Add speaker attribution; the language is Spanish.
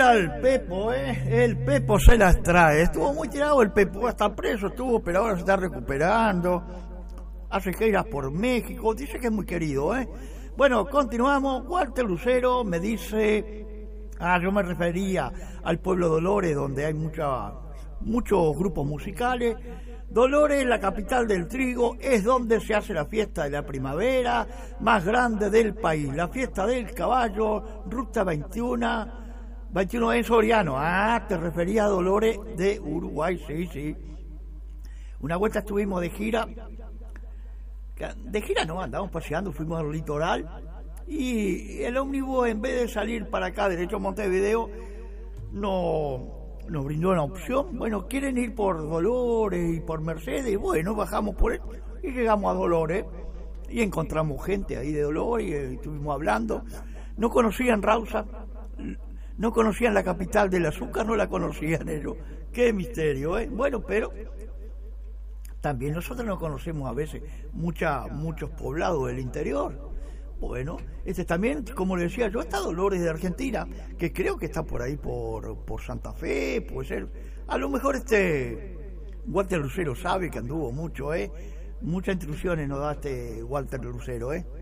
Speaker 1: era el Pepo, el Pepo se las trae. Estuvo muy tirado el Pepo, hasta preso estuvo, pero ahora se está recuperando. Hace giras por México, dice que es muy querido, Bueno, continuamos. Walter Lucero me dice, yo me refería al pueblo Dolores, donde hay muchos grupos musicales. Dolores, la capital del trigo, es donde se hace la fiesta de la primavera más grande del país, la fiesta del caballo, Ruta 21 en Soriano. Te refería a Dolores de Uruguay, sí. Una vuelta estuvimos de gira no, andábamos paseando, fuimos al litoral y el ómnibus, en vez de salir para acá, derecho a Montevideo, nos brindó una opción. Bueno, quieren ir por Dolores y por Mercedes. Bueno, bajamos por él y llegamos a Dolores y encontramos gente ahí de Dolores y estuvimos hablando. No conocían Rausa, no conocían la capital del azúcar, no la conocían ellos. Qué misterio, Bueno, pero también nosotros no conocemos a veces muchos poblados del interior. Bueno, también, como le decía yo, está Dolores de Argentina, que creo que está por ahí por Santa Fe, puede ser. A lo mejor Walter Lucero sabe que anduvo mucho, muchas instrucciones nos da Walter Lucero,